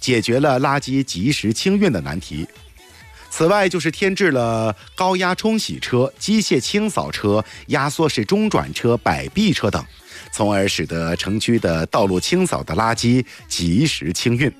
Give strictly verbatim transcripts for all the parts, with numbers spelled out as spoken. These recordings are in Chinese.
解决了垃圾及时清运的难题。此外，就是添置了高压冲洗车、机械清扫车、压缩式中转车、摆臂车等，从而使得城区的道路清扫的垃圾及时清运。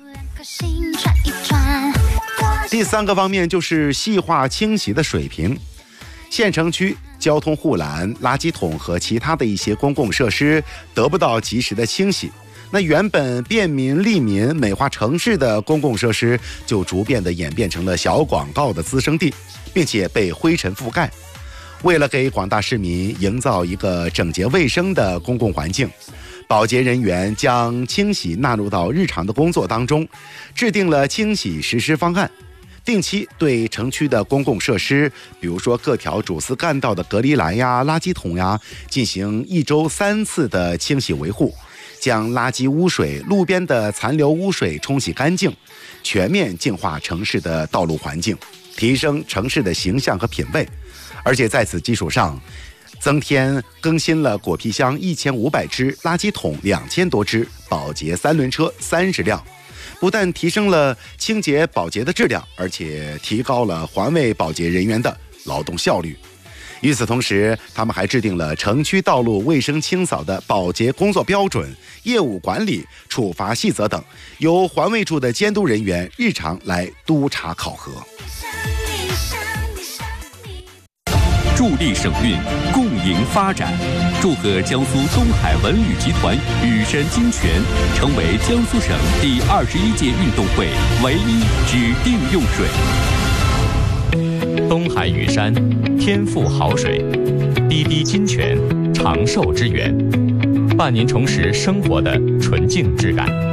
第三个方面就是细化清洗的水平。县城区交通护栏、垃圾桶和其他的一些公共设施得不到及时的清洗，那原本便民利民、美化城市的公共设施就逐渐的演变成了小广告的滋生地，并且被灰尘覆盖。为了给广大市民营造一个整洁卫生的公共环境，保洁人员将清洗纳入到日常的工作当中，制定了清洗实施方案，定期对城区的公共设施，比如说各条主次干道的隔离栏呀、垃圾桶呀，进行一周三次的清洗维护，将垃圾污水、路边的残留污水冲洗干净，全面净化城市的道路环境，提升城市的形象和品位。而且在此基础上，增添更新了果皮箱一千五百只、垃圾桶两千多只、保洁三轮车三十辆，不但提升了清洁保洁的质量，而且提高了环卫保洁人员的劳动效率。与此同时，他们还制定了城区道路卫生清扫的保洁工作标准、业务管理、处罚细则等，由环卫处的监督人员日常来督查考核。 助力省运，共赢发展。祝贺江苏东海文旅集团羽山金泉成为江苏省第二十一届运动会唯一指定用水。 东海羽山，天赋好水；滴滴金泉，长寿之源，伴您重拾生活的纯净质感。